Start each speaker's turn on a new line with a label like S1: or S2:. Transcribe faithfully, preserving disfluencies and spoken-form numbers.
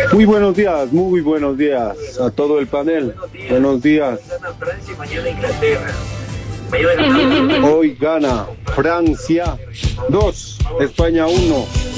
S1: Muy buenos días, muy buenos días a todo el panel. Buenos días. Hoy gana Francia dos, España uno.